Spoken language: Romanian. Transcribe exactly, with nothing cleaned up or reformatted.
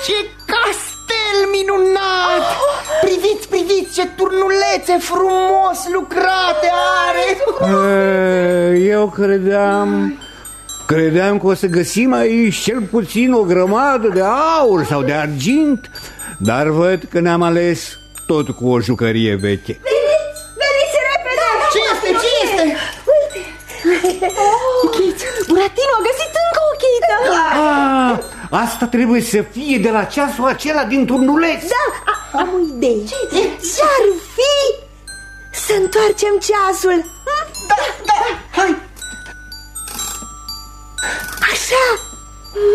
Ce castel minunat! Priviți, priviți ce turnulețe frumos lucrate are! Eu credeam... Credeam că o să găsim aici cel puțin o grămadă de aur sau de argint, dar văd că ne-am ales tot cu o jucărie veche. Veniți, veniți repede! Ce este, ce este? Uite, chiți, Buratino a găsit încă o chită! Ah, asta trebuie să fie de la ceasul acela din turnuleț. Da, a, am o idee. Ce-ar fi să întoarcem ceasul? Da, da, hai! Așa,